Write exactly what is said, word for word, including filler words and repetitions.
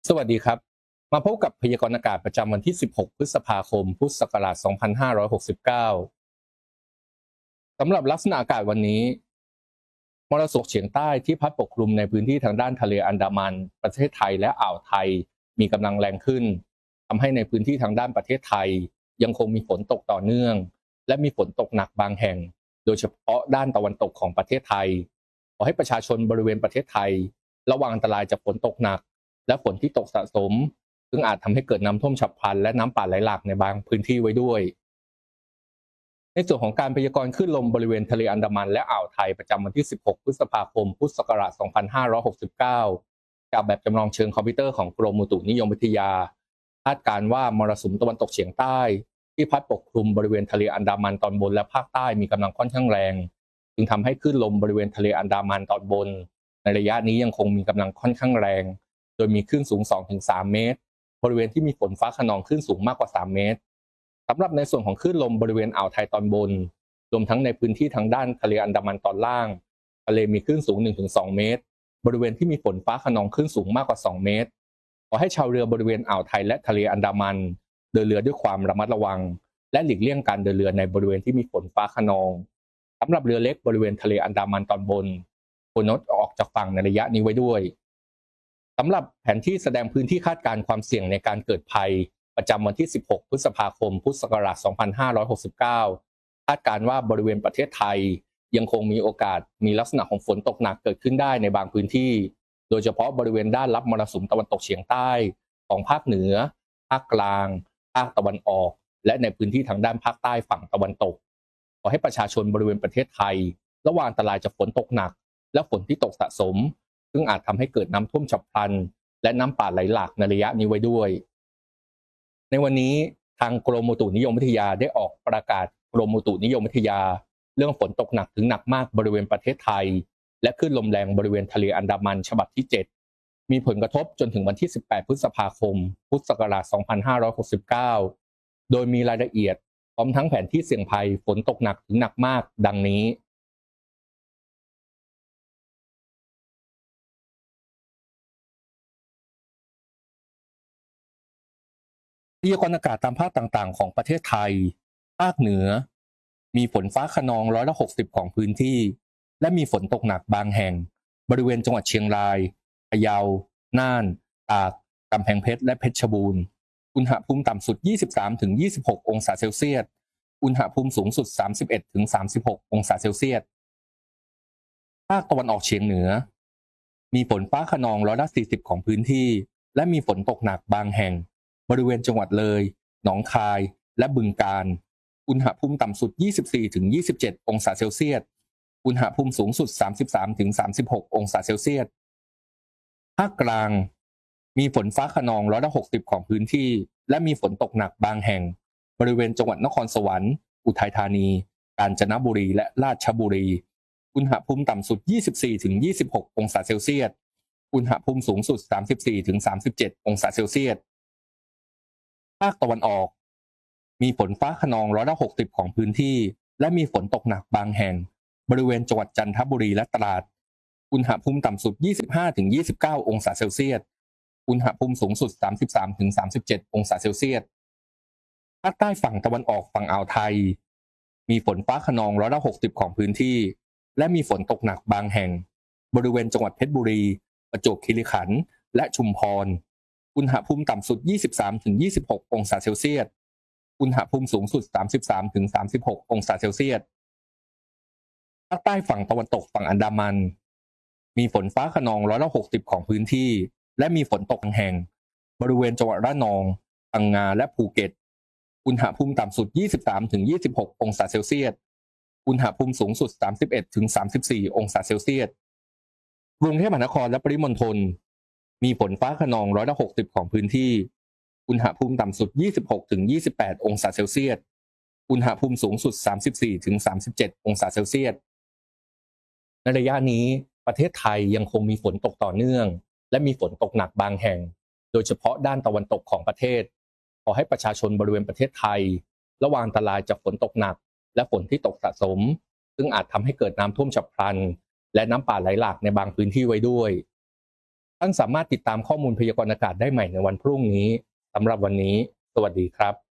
สวัสดีครับมาพบกับพยากรณ์อากาศประจำวันที่ สิบหก พฤษภาคม พุทธศักราช สองพันห้าร้อยหกสิบเก้า สำหรับลักษณะอากาศวันนี้มรสุมเฉียงใต้ที่พัดปกคลุมในพื้นที่ทางด้านทะเลอันดามันประเทศไทยและอ่าวไทยมีกำลังแรงขึ้นทำให้ในพื้นที่ทางด้านประเทศไทยยังคงมีฝนตกต่อเนื่องและมีฝนตกหนักบางแห่งโดยเฉพาะด้านตะวันตกของประเทศไทยขอให้ประชาชนบริเวณประเทศไทยระวังอันตรายจากฝนตกหนักและฝนที่ตกสะสมซึ่งอาจทำให้เกิดน้ำท่วมฉับพลันและน้ำป่าไหลหลากในบางพื้นที่ไว้ด้วยในส่วนของการพยากรณ์คลื่นลมบริเวณทะเลอันดามันและอ่าวไทยประจำวันที่ สิบหก พฤษภาคม พุทธศักราช สองพันห้าร้อยหกสิบเก้า จากแบบจำลองเชิงคอมพิวเตอร์ของกรมอุตุนิยมวิทยาคาดการณ์ว่ามรสุมตะวันตกเฉียงใต้ที่พัดปกคลุมบริเวณทะเลอันดามันตอนบนและภาคใต้มีกำลังค่อนข้างแรงจึงทำให้คลื่นลมบริเวณทะเลอันดามันตอนบนในระยะนี้ยังคงมีกำลังค่อนข้างแรงโดยมีคลื่นสูง สองถึงสาม เมตรบริเวณที่มีฝนฟ้าคะนองคลื่นสูงมากกว่า สาม เมตรสำหรับในส่วนของคลื่นลมบริเวณอ่าวไทยตอนบนรวมทั้งในพื้นที่ทางด้านทะเลอันดามันตอนล่างทะเลมีคลื่นสูง หนึ่งถึงสอง เมตรบริเวณที่มีฝนฟ้าคะนองคลื่นสูงมากกว่า สอง เมตรขอให้ชาวเรือบริเวณอ่าวไทยและทะเลอันดามันเดินเรือด้วยความระมัดระวังและหลีกเลี่ยงการเดินเรือในบริเวณที่มีฝนฟ้าคะนองสำหรับเรือเล็กบริเวณทะเลอันดามันตอนบนควรงดออกจากฝั่งในระยะนี้ไว้ด้วยสำหรับแผนที่แสดงพื้นที่คาดการณ์ความเสี่ยงในการเกิดภัยประจำวันที่ สิบหก พฤษภาคม พุทธศักราช สองพันห้าร้อยหกสิบเก้า คาดการณ์ว่าบริเวณประเทศไทยยังคงมีโอกาสมีลักษณะของฝนตกหนักเกิดขึ้นได้ในบางพื้นที่โดยเฉพาะบริเวณด้านรับมรสุมตะวันตกเฉียงใต้ของภาคเหนือภาคกลางภาคตะวันออกและในพื้นที่ทางด้านภาคใต้ฝั่งตะวันตกขอให้ประชาชนบริเวณประเทศไทยระวังอันตรายจากฝนตกหนักและฝนที่ตกสะสมซึ่งอาจทำให้เกิดน้ำท่วมฉับพลันและน้ำป่าไหลหลากในระยะนี้ไว้ด้วยในวันนี้ทางกรมอุตุนิยมวิทยาได้ออกประกาศกรมอุตุนิยมวิทยาเรื่องฝนตกหนักถึงหนักมากบริเวณประเทศไทยและคลื่นลมแรงบริเวณทะเลอันดามันฉบับที่ เจ็ดมีผลกระทบจนถึงวันที่ สิบแปด พฤษภาคม พุทธศักราช สองพันห้าร้อยหกสิบเก้า โดยมีรายละเอียดพร้อมทั้งแผนที่เสี่ยงภัยฝนตกหนักถึงหนักมากดังนี้พยากรณ์อากาศตามภาคต่างๆของประเทศไทยภาคเหนือมีฝนฟ้าคะนองร้อยละหกสิบของพื้นที่และมีฝนตกหนักบางแห่งบริเวณจังหวัดเชียงรายพะเยาน่านตากกำแพงเพชรและเพชรบูรณ์อุณหภูมิต่ำสุด ยี่สิบสามถึงยี่สิบหก องศาเซลเซียสอุณหภูมิสูงสุด สามสิบเอ็ดถึงสามสิบหก องศาเซลเซียสภาคตะวันออกเฉียงเหนือมีฝนฟ้าคะนองร้อยละสี่สิบของพื้นที่และมีฝนตกหนักบางแห่งบริเวณจังหวัดเลยหนองคายและบึงกาฬอุณหภูมิต่ำสุด ยี่สิบสี่ถึงยี่สิบเจ็ด องศาเซลเซียสอุณหภูมิสูงสุด สามสิบสามถึงสามสิบหก องศาเซลเซียสภาคกลางมีฝนฟ้าคะนองร้อยละหกสิบของพื้นที่และมีฝนตกหนักบางแห่งบริเวณจังหวัดนครสวรรค์อุทัยธานีกาญจนบุรีและราชบุรีอุณหภูมิต่ำสุด ยี่สิบสี่ถึงยี่สิบหก องศาเซลเซียสอุณหภูมิสูงสุด สามสิบสี่ถึงสามสิบเจ็ด องศาเซลเซียสภาคตะวันออกมีฝนฟ้าคะนองร้อยละหกสิบของพื้นที่และมีฝนตกหนักบางแห่งบริเวณจังหวัดจันทบุรีและตราดอุณหภูมิต่ำสุด ยี่สิบห้าถึงยี่สิบเก้า องศาเซลเซียสอุณหภูมิสูงสุด สามสิบสามถึงสามสิบเจ็ด องศาเซลเซียสภาคใต้ฝั่งตะวันออกฝั่งอ่าวไทยมีฝนฟ้าคะนองร้อยละหกสิบของพื้นที่และมีฝนตกหนักบางแห่งบริเวณจังหวัดเพชรบุรีประจวบคีรีขันธ์และชุมพรอุณหภูมิต่ำสุด ยี่สิบสามถึงยี่สิบหก องศาเซลเซียสอุณหภูมิสูงสุด สามสิบสามถึงสามสิบหก องศาเซลเซียสภาคใต้ฝั่งตะวันตกฝั่งอันดามันมีฝนฟ้าคะนองร้อยละหกสิบของพื้นที่และมีฝนตกบางแห่งบริเวณจังหวัดระนองพังงาและภูเก็ตอุณหภูมิต่ำสุด ยี่สิบสามถึงยี่สิบหก องศาเซลเซียสอุณหภูมิสูงสุด สามสิบเอ็ดถึงสามสิบสี่ องศาเซลเซียสกรุงเทพมหานครและปริมณฑลมีฝนฟ้าคะนองร้อยละหกสิบของพื้นที่อุณหภูมิต่ำสุด ยี่สิบหกถึงยี่สิบแปด องศาเซลเซียสอุณหภูมิสูงสุด สามสิบสี่ถึงสามสิบเจ็ด องศาเซลเซียสในระยะนี้ประเทศไทยยังคงมีฝนตกต่อเนื่องและมีฝนตกหนักบางแห่งโดยเฉพาะด้านตะวันตกของประเทศขอให้ประชาชนบริเวณประเทศไทยระวังอันตรายจากฝนตกหนักและฝนที่ตกสะสมซึ่งอาจทำให้เกิดน้ำท่วมฉับพลันและน้ำป่าไหลหลากในบางพื้นที่ไว้ด้วยท่านสามารถติดตามข้อมูลพยากรณ์อากาศได้ใหม่ในวันพรุ่งนี้สำหรับวันนี้สวัสดีครับ